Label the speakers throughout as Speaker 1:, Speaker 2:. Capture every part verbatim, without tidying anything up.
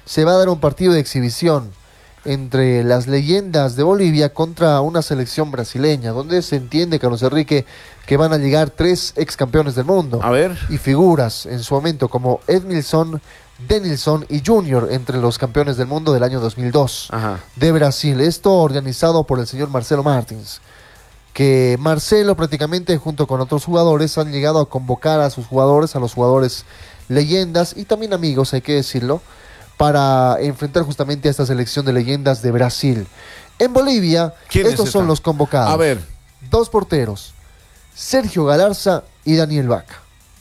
Speaker 1: se va a dar un partido de exhibición entre las leyendas de Bolivia contra una selección brasileña, donde se entiende, Carlos Enrique, que van a llegar tres ex campeones del mundo.
Speaker 2: A ver.
Speaker 1: Y figuras en su momento como Edmilson, Denilson y Junior, entre los campeones del mundo del año dos mil dos.
Speaker 2: Ajá.
Speaker 1: De Brasil. Esto organizado por el señor Marcelo Martins. Que Marcelo prácticamente junto con otros jugadores han llegado a convocar a sus jugadores, a los jugadores leyendas y también amigos, hay que decirlo, para enfrentar justamente a esta selección de leyendas de Brasil. En Bolivia, estos son los convocados.
Speaker 2: A ver.
Speaker 1: Dos porteros, Sergio Galarza y Daniel Vaca.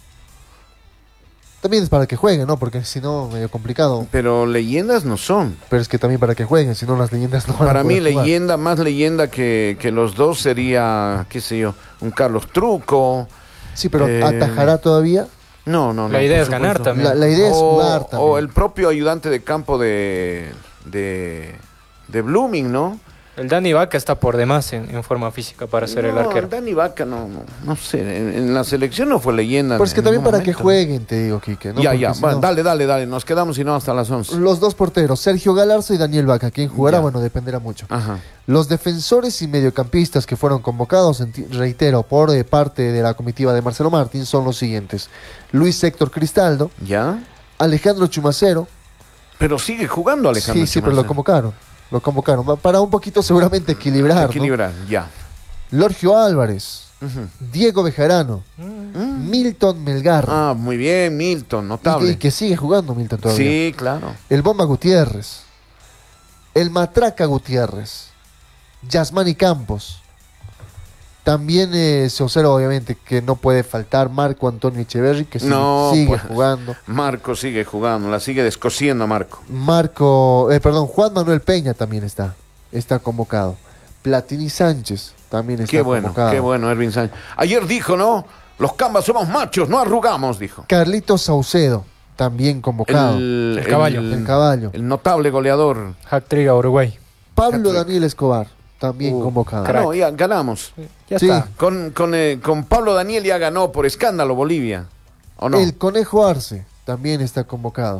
Speaker 1: También es para que jueguen, ¿no? Porque si no, medio complicado.
Speaker 2: Pero leyendas no son.
Speaker 1: Pero es que también para que jueguen, si no las leyendas no van
Speaker 2: Para
Speaker 1: a
Speaker 2: mí,
Speaker 1: poder jugar.
Speaker 2: leyenda, más leyenda que, que los dos sería, qué sé yo, un Carlos Truco.
Speaker 1: Sí, pero
Speaker 2: eh,
Speaker 1: ¿atajará todavía?
Speaker 2: No, no, no.
Speaker 3: La idea
Speaker 2: por
Speaker 3: es ganar
Speaker 2: supuesto.
Speaker 3: también.
Speaker 1: La, la idea es
Speaker 2: O-
Speaker 1: jugar también.
Speaker 2: O el propio ayudante de campo de, de, de Blooming, ¿no?
Speaker 3: El Dani Vaca está por demás en, en forma física para ser el
Speaker 2: No,
Speaker 3: arquero.
Speaker 2: Dani Vaca no, no, no sé, en, en la selección no fue leyenda.
Speaker 1: Pero es que
Speaker 2: en
Speaker 1: también
Speaker 2: ningún
Speaker 1: para que
Speaker 2: momento.
Speaker 1: jueguen, te digo, Quique. ¿no?
Speaker 2: Ya,
Speaker 1: Porque
Speaker 2: ya,
Speaker 1: si
Speaker 2: bueno,
Speaker 1: no-
Speaker 2: dale, dale, dale, nos quedamos si no hasta las once.
Speaker 1: Los dos porteros, Sergio Galarza y Daniel Vaca. ¿Quién jugará?
Speaker 2: Ya.
Speaker 1: Bueno, dependerá mucho.
Speaker 2: Ajá.
Speaker 1: Los defensores y mediocampistas que fueron convocados, enti- reitero, por eh, parte de la comitiva de Marcelo Martín, son los siguientes. Luis Héctor Cristaldo,
Speaker 2: ¿Ya?
Speaker 1: Alejandro Chumacero.
Speaker 2: Pero sigue jugando Alejandro
Speaker 1: Sí, sí, pero lo
Speaker 2: Chumacero.
Speaker 1: convocaron. Lo convocaron. Va- Para un poquito seguramente equilibrar, ¿no?
Speaker 2: Equilibrar, ya.
Speaker 1: Lorgio Álvarez,
Speaker 2: Ujú.
Speaker 1: Diego Bejarano,
Speaker 2: Mm.
Speaker 1: Milton Melgar.
Speaker 2: Ah, muy bien, Milton,
Speaker 1: y,
Speaker 2: notable.
Speaker 1: que, y que sigue jugando Milton todavía.
Speaker 2: Sí, claro.
Speaker 1: El Bomba Gutiérrez, el Matraca Gutiérrez, Yasmani Campos. También eh, se observa obviamente que no puede faltar Marco Antonio Echeverri, que sigue,
Speaker 2: No,
Speaker 1: sigue
Speaker 2: pues.
Speaker 1: jugando.
Speaker 2: Marco sigue jugando, la sigue descosiendo Marco.
Speaker 1: Marco, eh, perdón, Juan Manuel Peña también está, está convocado. Platini Sánchez también está
Speaker 2: Qué bueno,
Speaker 1: convocado.
Speaker 2: qué bueno, Ervin Sánchez. Ayer dijo, ¿no? Los Cambas somos machos, no arrugamos, dijo.
Speaker 1: Carlitos Saucedo también convocado.
Speaker 2: El,
Speaker 3: El caballo.
Speaker 1: El caballo.
Speaker 2: El notable goleador.
Speaker 3: Hat-trick a Uruguay.
Speaker 1: Pablo
Speaker 2: Hat-trick.
Speaker 1: Daniel Escobar también
Speaker 2: Uh,
Speaker 1: convocado.
Speaker 2: Ah, no, ya ganamos.
Speaker 3: Ya
Speaker 1: Sí.
Speaker 3: está.
Speaker 2: Con, con, eh, con Pablo Daniel ya ganó por escándalo Bolivia. ¿O no?
Speaker 1: El Conejo Arce también está convocado.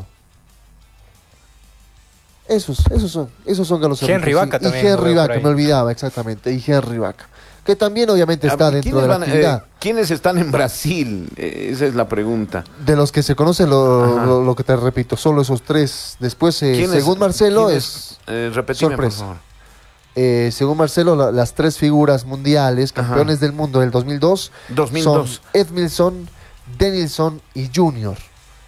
Speaker 1: Esos, esos son, esos son Carlos
Speaker 3: Henry
Speaker 1: Enrique,
Speaker 3: Vaca
Speaker 1: sí.
Speaker 3: también
Speaker 1: Y
Speaker 3: lo
Speaker 1: Henry
Speaker 3: veo por
Speaker 1: Vaca,
Speaker 3: ahí.
Speaker 1: me olvidaba exactamente. Y Henry Vaca, que también obviamente está
Speaker 2: Ah,
Speaker 1: dentro
Speaker 2: ¿quiénes
Speaker 1: de la
Speaker 2: van, eh,
Speaker 1: actividad.
Speaker 2: ¿Quiénes están en Brasil? Eh, esa es la pregunta.
Speaker 1: De los que se conocen, lo,
Speaker 2: Ajá.
Speaker 1: lo, lo que te repito, solo esos tres. Después, eh,
Speaker 2: ¿Quiénes-
Speaker 1: según Marcelo,
Speaker 2: quiénes-
Speaker 1: es
Speaker 2: eh, repetime, por
Speaker 1: sorpresa.
Speaker 2: favor.
Speaker 1: eh, según Marcelo, la- las tres figuras mundiales,
Speaker 2: Ajá.
Speaker 1: campeones del mundo del dos mil dos,
Speaker 2: dos mil dos.
Speaker 1: son Edmilson, Denilson y Junior.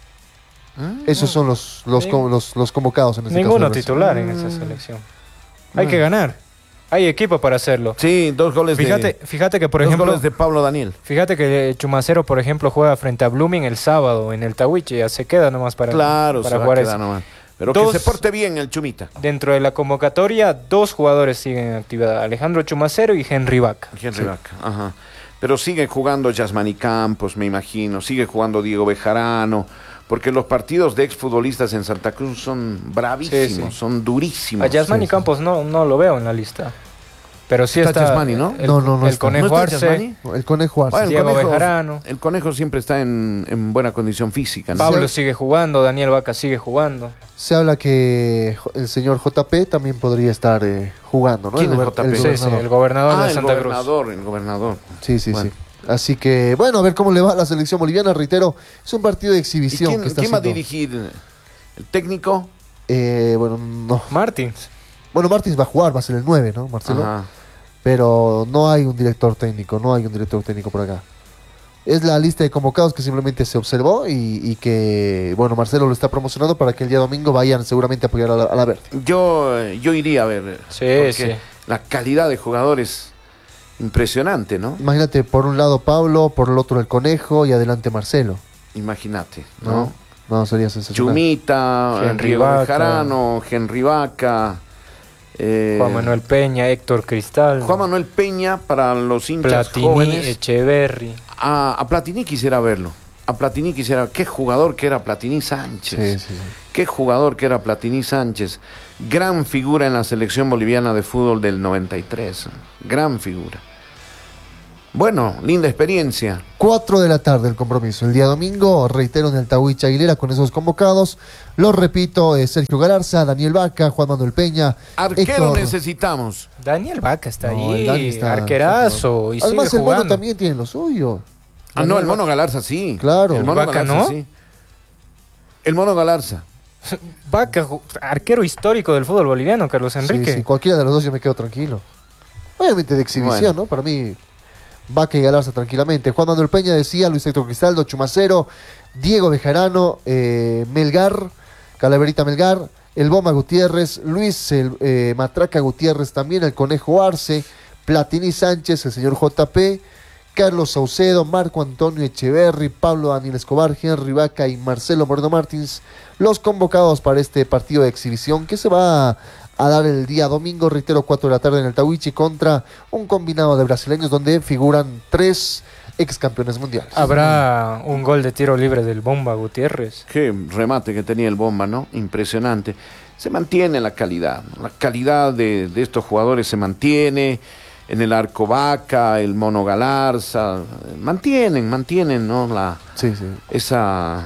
Speaker 2: ¿Mm?
Speaker 1: Esos son los, los,
Speaker 3: Ning-
Speaker 1: con- los, los convocados en este
Speaker 3: Ninguno
Speaker 1: caso. de Brasil.
Speaker 3: titular en esa
Speaker 2: Mm.
Speaker 3: selección. Hay que ganar. Hay equipo para hacerlo.
Speaker 2: Sí, dos goles
Speaker 3: Fíjate,
Speaker 2: de...
Speaker 3: fíjate que, por
Speaker 2: dos
Speaker 3: ejemplo,
Speaker 2: goles de Pablo Daniel.
Speaker 3: fíjate que Chumacero, por ejemplo, juega frente a Blooming el sábado en el Tahuiche. Ya se queda nomás para,
Speaker 2: Claro,
Speaker 3: para
Speaker 2: se va a
Speaker 3: jugar
Speaker 2: quedar
Speaker 3: eso.
Speaker 2: nomás. Pero
Speaker 3: Dos-
Speaker 2: que se porte bien el Chumita.
Speaker 3: Dentro de la convocatoria, dos jugadores siguen en actividad. Alejandro Chumacero y Henry Vaca.
Speaker 2: Henry Vaca, ajá. Pero sigue jugando Yasmani Campos, me imagino. Sigue jugando Diego Bejarano. Porque los partidos de exfutbolistas en Santa Cruz son bravísimos,
Speaker 3: Sí, sí.
Speaker 2: son durísimos.
Speaker 3: A Yasmani
Speaker 1: sí, sí.
Speaker 3: Campos no, no lo veo en la lista. Pero sí
Speaker 2: Está
Speaker 3: está,
Speaker 2: Yasmani, ¿no?
Speaker 3: El,
Speaker 1: No, no, no
Speaker 3: el
Speaker 1: está.
Speaker 3: Conejo
Speaker 2: ¿No está
Speaker 3: Arce,
Speaker 2: Yasmani?
Speaker 1: El Conejo Arce.
Speaker 2: Bueno, el
Speaker 3: Diego
Speaker 2: conejo,
Speaker 3: Bejarano.
Speaker 2: el conejo siempre está en, en buena condición física, ¿no?
Speaker 3: Pablo
Speaker 1: Sí.
Speaker 3: sigue jugando, Daniel Vaca sigue jugando.
Speaker 1: Se habla que jo- el señor J P también podría estar eh, jugando, ¿no?
Speaker 2: ¿Quién
Speaker 1: el,
Speaker 2: es
Speaker 1: gober-
Speaker 2: J P?
Speaker 1: el
Speaker 3: Sí, sí,
Speaker 1: gobernador.
Speaker 3: el gobernador
Speaker 2: Ah,
Speaker 3: de
Speaker 2: el
Speaker 3: Santa Cruz.
Speaker 2: gobernador, el gobernador.
Speaker 1: Sí, sí,
Speaker 2: Bueno.
Speaker 1: sí. Así que, bueno, a ver cómo le va a la selección boliviana. Reitero, es un partido de
Speaker 2: ¿Y
Speaker 1: exhibición
Speaker 2: quién,
Speaker 1: que está
Speaker 2: quién va a
Speaker 1: haciendo.
Speaker 2: dirigir? ¿El técnico?
Speaker 1: Eh, bueno, no.
Speaker 3: Martins.
Speaker 1: Bueno, Martins va a jugar, va a ser el nueve, ¿no, Marcelo?
Speaker 2: Ajá.
Speaker 1: Pero no hay un director técnico, no hay un director técnico por acá. Es la lista de convocados que simplemente se observó y, y que, bueno, Marcelo lo está promocionando para que el día domingo vayan seguramente a apoyar a la, a la verde.
Speaker 2: Yo, eh, yo iría a ver.
Speaker 3: Sí,
Speaker 2: porque
Speaker 3: sí.
Speaker 2: La calidad de jugadores impresionante, ¿no?
Speaker 1: Imagínate, por un lado Pablo, por el otro el Conejo y adelante Marcelo,
Speaker 2: Imagínate,
Speaker 1: ¿no?
Speaker 2: ¿no?
Speaker 1: No, sería sensacional.
Speaker 2: Chumita,
Speaker 3: Henry
Speaker 2: Diego
Speaker 3: Vaca.
Speaker 2: Bejarano, Henry Vaca. eh,
Speaker 3: Juan Manuel Peña, Héctor Cristal,
Speaker 2: Juan Manuel Peña para los hinchas
Speaker 3: Platini,
Speaker 2: jóvenes.
Speaker 3: Echeverri.
Speaker 2: A, a Platini quisiera verlo. A Platini quisiera. Qué jugador que era Platini Sánchez.
Speaker 1: Sí, sí, sí.
Speaker 2: Qué jugador que era Platini Sánchez. Gran figura en la selección boliviana de fútbol del noventa y tres. Gran figura. Bueno, linda experiencia.
Speaker 1: cuatro de la tarde el compromiso. El día domingo, reitero, en el Tahuicha Aguilera con esos convocados. Los repito, eh, Sergio Galarza, Daniel Vaca, Juan Manuel Peña.
Speaker 2: Arquero
Speaker 1: Héctor.
Speaker 2: necesitamos.
Speaker 3: Daniel Vaca está
Speaker 1: No, el Dani
Speaker 3: ahí,
Speaker 1: está-
Speaker 3: arquerazo, y
Speaker 1: Además,
Speaker 3: sigue
Speaker 1: el mono
Speaker 3: jugando.
Speaker 1: también tiene lo suyo.
Speaker 2: Ah, no, el Mono Galarza sí.
Speaker 1: Claro.
Speaker 2: El Mono
Speaker 3: Vaca,
Speaker 2: Galarza
Speaker 3: ¿no?
Speaker 2: sí. El Mono Galarza.
Speaker 3: Vaca, ju- arquero histórico del fútbol boliviano, Carlos Enrique.
Speaker 1: Sí, sí, cualquiera de los dos yo me quedo tranquilo. Obviamente de exhibición,
Speaker 2: Bueno.
Speaker 1: ¿no? Para mí, Vaca y Galarza tranquilamente. Juan Manuel Peña decía, Luis Héctor Cristaldo, Chumacero, Diego Bejarano, eh, Melgar, Calaverita Melgar, el Boma Gutiérrez, Luis el, eh, Matraca Gutiérrez también, el Conejo Arce, Platini Sánchez, el señor J P, Carlos Saucedo, Marco Antonio Echeverri, Pablo Daniel Escobar, Henry Vaca y Marcelo Moreno Martins, los convocados para este partido de exhibición que se va a, a dar el día domingo, reitero, cuatro de la tarde en el Tahuichi contra un combinado de brasileños donde figuran tres ex campeones mundiales.
Speaker 3: Habrá un gol de tiro libre del Bomba Gutiérrez.
Speaker 2: Qué remate que tenía el Bomba, ¿no? Impresionante. Se mantiene la calidad, ¿no? La calidad de, de estos jugadores se mantiene. En el arco Vaca, el Mono Galarza, mantienen, mantienen, ¿no? La,
Speaker 1: Sí, sí.
Speaker 2: esa,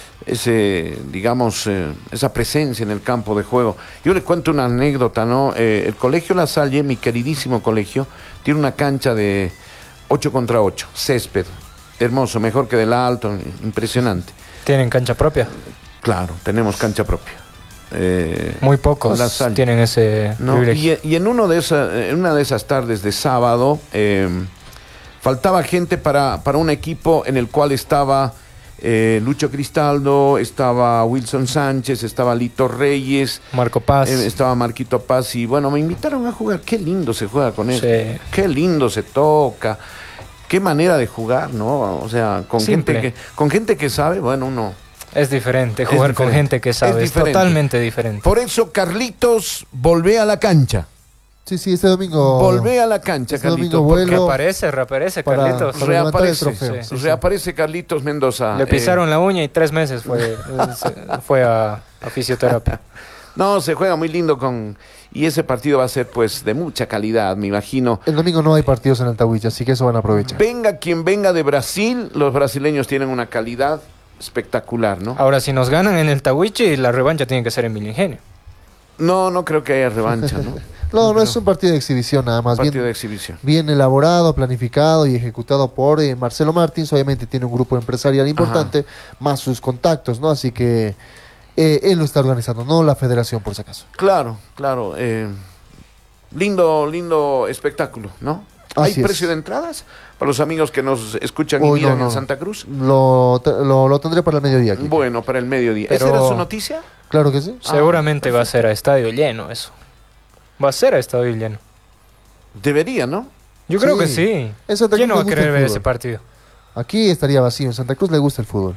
Speaker 2: ese, digamos, eh, esa presencia en el campo de juego. Yo les cuento una anécdota, ¿no? Eh, el Colegio La Salle, mi queridísimo colegio, tiene una cancha de ocho contra ocho, césped, hermoso, mejor que del Alto, impresionante.
Speaker 3: ¿Tienen cancha propia?
Speaker 2: Claro, tenemos cancha propia. Eh,
Speaker 3: Muy pocos
Speaker 2: La Salle.
Speaker 3: tienen ese
Speaker 2: ¿no?
Speaker 3: privilegio.
Speaker 2: Y, y en, uno de esa, en una de esas tardes de sábado, eh, faltaba gente para, para un equipo en el cual estaba eh, Lucho Cristaldo, estaba Wilson Sánchez, estaba Lito Reyes,
Speaker 3: Marco Paz.
Speaker 2: eh, estaba Marquito Paz, y bueno, me invitaron a jugar. Qué lindo se juega con él,
Speaker 3: Sí.
Speaker 2: qué lindo se toca, qué manera de jugar, ¿no? O sea, con
Speaker 3: Simple.
Speaker 2: gente que, con gente que sabe, bueno, uno.
Speaker 3: Es diferente
Speaker 2: Es
Speaker 3: jugar con
Speaker 2: diferente.
Speaker 3: gente que sabe.
Speaker 2: Es
Speaker 3: Es,
Speaker 2: diferente.
Speaker 3: totalmente diferente.
Speaker 2: Por eso, Carlitos, volvé a la cancha.
Speaker 1: Sí, sí, este domingo.
Speaker 2: Volvé a la cancha,
Speaker 1: Este
Speaker 2: Carlitos.
Speaker 1: domingo
Speaker 2: porque
Speaker 1: vuelvo.
Speaker 3: Reaparece, reaparece,
Speaker 1: Para-
Speaker 3: Carlitos.
Speaker 1: para levantar el
Speaker 2: reaparece,
Speaker 1: trofeo.
Speaker 2: sí,
Speaker 1: Sí, sí.
Speaker 2: reaparece Carlitos Mendoza.
Speaker 3: Le
Speaker 2: eh,
Speaker 3: pisaron la uña y tres meses fue, se- fue a, a fisioterapia.
Speaker 2: no, se juega muy lindo con... Y ese partido va a ser, pues, de mucha calidad, me imagino.
Speaker 1: El domingo no hay partidos en el Tahuicha, así que eso van a aprovechar.
Speaker 2: Venga quien venga de Brasil, los brasileños tienen una calidad espectacular, ¿no?
Speaker 3: Ahora, si nos ganan en el Tahuichi, la revancha tiene que ser en Milingenio.
Speaker 2: No, no creo que haya revancha, ¿no?
Speaker 1: No, no es un partido de exhibición nada más.
Speaker 2: Partido
Speaker 1: Bien,
Speaker 2: de exhibición.
Speaker 1: bien elaborado, planificado y ejecutado por eh, Marcelo Martins. Obviamente tiene un grupo empresarial importante, más sus contactos, ¿no? Así que eh, él lo está organizando, no la federación, por si acaso.
Speaker 2: Claro, claro. eh, lindo, lindo espectáculo, ¿no? ¿Hay
Speaker 1: Así es.
Speaker 2: precio de entradas para los amigos que nos escuchan y
Speaker 1: Uy,
Speaker 2: miran
Speaker 1: no, no.
Speaker 2: en Santa Cruz?
Speaker 1: Lo, te- lo, lo tendré para el mediodía aquí.
Speaker 2: Bueno, para el mediodía.
Speaker 3: Pero-
Speaker 2: ¿Esa era su noticia?
Speaker 1: Claro que sí.
Speaker 3: Seguramente va a ser a estadio lleno eso. Va a ser a estadio lleno.
Speaker 2: Debería, ¿no?
Speaker 3: Yo creo
Speaker 1: Sí.
Speaker 3: que sí.
Speaker 1: En Santa
Speaker 3: ¿Quién no
Speaker 1: Cruz
Speaker 3: va a
Speaker 1: le gusta
Speaker 3: querer
Speaker 1: el
Speaker 3: ver
Speaker 1: fútbol.
Speaker 3: ese partido?
Speaker 1: Aquí estaría vacío. En Santa Cruz le gusta el fútbol.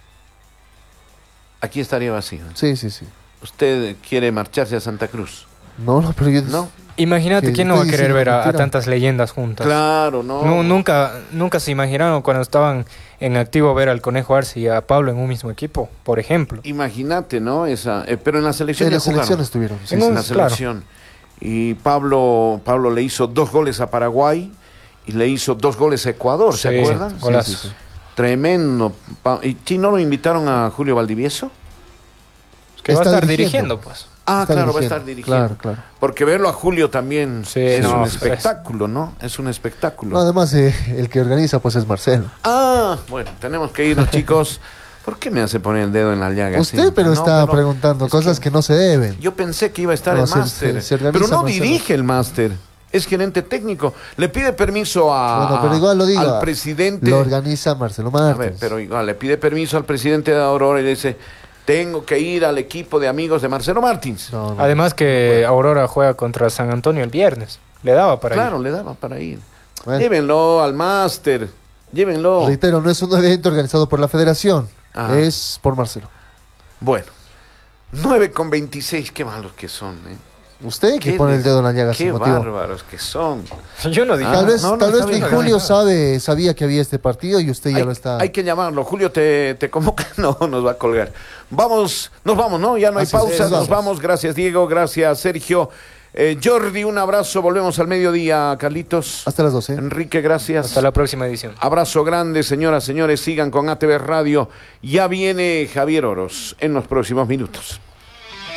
Speaker 2: Aquí estaría vacío.
Speaker 1: Sí, sí, sí.
Speaker 2: ¿Usted quiere marcharse a Santa Cruz?
Speaker 1: No, no, pero yo...
Speaker 2: ¿No?
Speaker 3: Imagínate
Speaker 1: Sí,
Speaker 3: quién no va a
Speaker 1: estoy
Speaker 3: querer
Speaker 1: diciendo
Speaker 3: ver a, a
Speaker 1: mentira.
Speaker 3: tantas leyendas juntas.
Speaker 2: Claro, no.
Speaker 3: Nu- nunca, nunca se imaginaron cuando estaban en activo ver al Conejo Arce y a Pablo en un mismo equipo, por ejemplo.
Speaker 2: Imagínate, ¿no? Esa, eh, pero en la selección
Speaker 1: En
Speaker 2: ya
Speaker 1: la selección
Speaker 2: jugaron.
Speaker 1: estuvieron. sí,
Speaker 3: En
Speaker 1: sí.
Speaker 2: En
Speaker 3: un-
Speaker 2: la
Speaker 3: claro.
Speaker 2: selección. Y Pablo, Pablo le hizo dos goles a Paraguay y le hizo dos goles a Ecuador, ¿se
Speaker 3: Sí,
Speaker 2: acuerdan?
Speaker 3: golazo.
Speaker 1: Sí, sí, sí.
Speaker 2: Tremendo. Pa- ¿Y si no lo invitaron a Julio Valdivieso?
Speaker 3: Que va a
Speaker 1: Está
Speaker 3: estar
Speaker 1: dirigiendo.
Speaker 3: dirigiendo, pues.
Speaker 2: Ah,
Speaker 1: Está
Speaker 2: claro, va a
Speaker 1: dirigiendo.
Speaker 2: estar dirigiendo.
Speaker 1: Claro, claro.
Speaker 2: Porque verlo a Julio también
Speaker 3: Sí,
Speaker 2: es
Speaker 3: no,
Speaker 2: un
Speaker 3: pues,
Speaker 2: espectáculo, ¿no? Es un espectáculo.
Speaker 1: No, además, eh, el que organiza pues es Marcelo.
Speaker 2: Ah, bueno, tenemos que irnos, chicos. ¿Por qué me hace poner el dedo en la llaga?
Speaker 1: Usted,
Speaker 2: así?
Speaker 1: pero
Speaker 2: No,
Speaker 1: está
Speaker 2: pero
Speaker 1: preguntando
Speaker 2: es
Speaker 1: cosas que... no se deben.
Speaker 2: Yo pensé que iba a estar
Speaker 1: No,
Speaker 2: el
Speaker 1: se-
Speaker 2: máster,
Speaker 1: se- se organiza
Speaker 2: pero no
Speaker 1: Marcelo.
Speaker 2: dirige el máster. Es gerente técnico. Le pide permiso a,
Speaker 1: Bueno, pero igual lo digo.
Speaker 2: al presidente.
Speaker 1: Lo organiza Marcelo
Speaker 2: A
Speaker 1: Martins.
Speaker 2: ver, pero igual le pide permiso al presidente de Aurora y le dice, tengo que ir al equipo de amigos de Marcelo Martins.
Speaker 1: No, no.
Speaker 3: Además que Aurora juega contra San Antonio el viernes. Le daba para
Speaker 2: Claro,
Speaker 3: ir.
Speaker 2: le daba para ir.
Speaker 1: Bueno,
Speaker 2: Llévenlo al máster. Llévenlo.
Speaker 1: reitero, no es un evento organizado por la federación.
Speaker 2: Ah.
Speaker 1: Es por Marcelo.
Speaker 2: Bueno, nueve con veintiséis, qué malos que son, ¿eh?
Speaker 1: Usted que
Speaker 2: Qué
Speaker 1: pone el
Speaker 2: des-
Speaker 1: dedo en la llaga
Speaker 2: Qué
Speaker 1: sin motivo.
Speaker 2: bárbaros que son.
Speaker 3: Yo no dije.
Speaker 2: Ah,
Speaker 1: Tal vez,
Speaker 2: no, no,
Speaker 1: tal
Speaker 2: está
Speaker 1: vez ni
Speaker 2: bien,
Speaker 1: Julio
Speaker 2: está
Speaker 1: sabe, sabía que había este partido y usted ya
Speaker 2: Hay,
Speaker 1: lo está.
Speaker 2: hay que llamarlo. Julio te, te convoca. No, nos va a colgar. Vamos, nos vamos, ¿no? Ya no hay
Speaker 1: Así es,
Speaker 2: pausa.
Speaker 1: nos
Speaker 2: Nos
Speaker 1: vamos.
Speaker 2: vamos. Gracias, Diego. Gracias, Sergio. Eh, Jordi, un abrazo. Volvemos al mediodía, Carlitos.
Speaker 1: Hasta las doce.
Speaker 2: Enrique, gracias.
Speaker 3: Hasta la próxima edición.
Speaker 2: Abrazo grande, señoras, señores. Sigan con A T V Radio. Ya viene Javier Oros en los próximos minutos.